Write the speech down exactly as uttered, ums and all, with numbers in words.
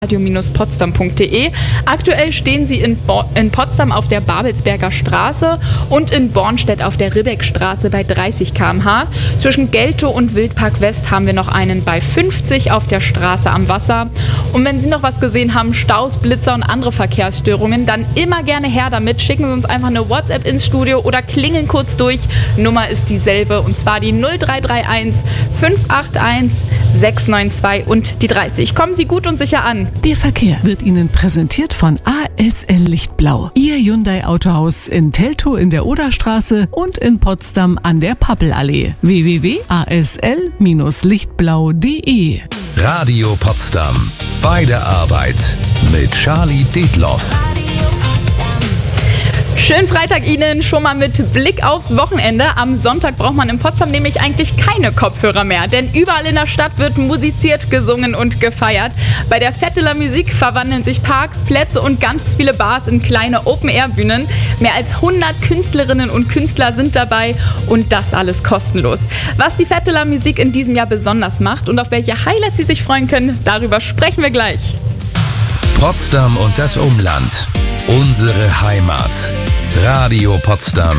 radio Bindestrich potsdam Punkt de. Aktuell stehen sie in, Bo- in Potsdam auf der Babelsberger Straße und in Bornstedt auf der Ribbeckstraße bei dreißig Kilometer pro Stunde. Zwischen Geltow und Wildpark West haben wir noch einen bei fünfzig auf der Straße am Wasser. Und wenn Sie noch was gesehen haben, Staus, Blitzer und andere Verkehrsstörungen, dann immer gerne her damit. Schicken Sie uns einfach eine WhatsApp ins Studio oder klingeln kurz durch. Nummer ist dieselbe und zwar die null drei drei eins fünf acht eins sechs neun zwei und die dreißig. Kommen Sie gut und sicher an. Der Verkehr wird Ihnen präsentiert von A S L Lichtblau. Ihr Hyundai Autohaus in Teltow in der Oderstraße und in Potsdam an der Pappelallee. w w w punkt a s l Bindestrich lichtblau punkt de Radio Potsdam. Bei der Arbeit mit Charlie Detloff. Schönen Freitag Ihnen schon mal mit Blick aufs Wochenende. Am Sonntag braucht man in Potsdam nämlich eigentlich keine Kopfhörer mehr, denn überall in der Stadt wird musiziert, gesungen und gefeiert. Bei der Fête de la Musique verwandeln sich Parks, Plätze und ganz viele Bars in kleine Open-Air-Bühnen. Mehr als hundert Künstlerinnen und Künstler sind dabei und das alles kostenlos. Was die Fête de la Musique in diesem Jahr besonders macht und auf welche Highlights Sie sich freuen können, darüber sprechen wir gleich. Potsdam und das Umland. Unsere Heimat. Radio Potsdam.